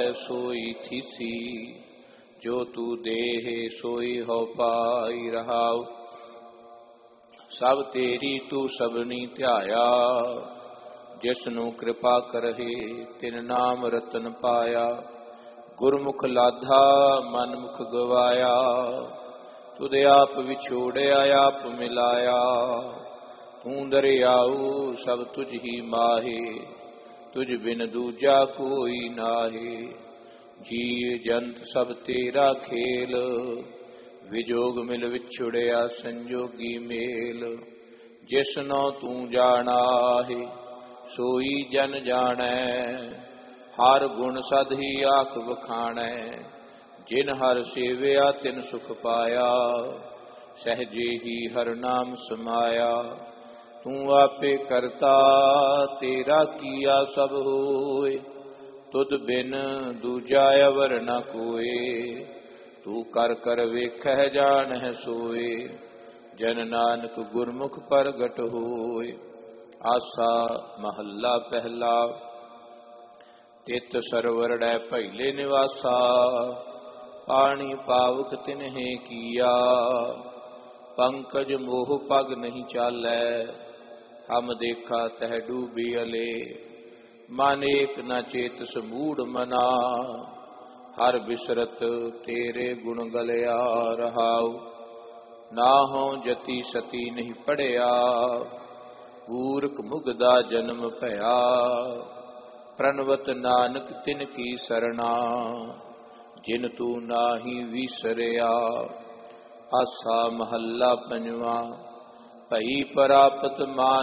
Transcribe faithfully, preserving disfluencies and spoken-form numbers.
सोई थीसी, जो तू देह सोई हो पाई रहाओ। सब तेरी तू सबनी ध्याया, जिसनू कृपा करहे तिन नाम रतन पाया। गुरमुख लाधा मनमुख गवाया, तुद आप विछोड़िया आप मिलाया। तू दरियाऊ सब तुझ ही माहे, तुझ बिन दूजा कोई नाहे। जीव जंत सब तेरा खेल, विजोग मिल विछुड़िया संजोगी मेल। जिसनो तू जाना है सोई जन जानै, हर गुण सद ही आख बखाणै। जिन हर सेविया तिन सुख पाया, सहजे ही हर नाम समाया। तू आपे करता तेरा किया सब होए, तुद बिन दूजा अवर न कोए। तू कर कर वेखह जानह सोए, जन नानक गुरमुख प्रगट होए। आसा महला पहला। तित सरवर डै पहले निवासा, पानी पावक तिन्हे किया। पंकज मोह पग नहीं चालै, हम देखा तह डूबी अले। मन एक न चेत समूढ़ मना, हर बिसरत तेरे गुण गलया रहाओ। ना हो जति सती नहीं पढ़िया, मूर्ख मुगदा जन्म भया। प्रणवत नानक तिन की सरना, जिन तू नाही विसरिया। आसा महला पंजवा। भई परापत मान